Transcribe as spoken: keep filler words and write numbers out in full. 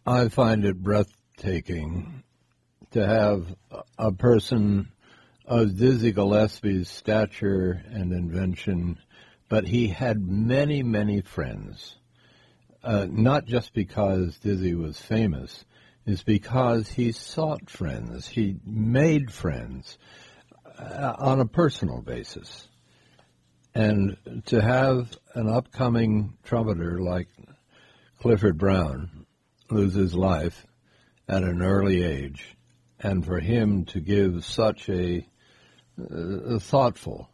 I find it breathtaking to have a person of Dizzy Gillespie's stature and invention, but he had many, many friends. Uh, not just because Dizzy was famous, it's because he sought friends. He made friends uh, on a personal basis. And to have an upcoming trumpeter like Clifford Brown lose his life at an early age, and for him to give such a, a thoughtful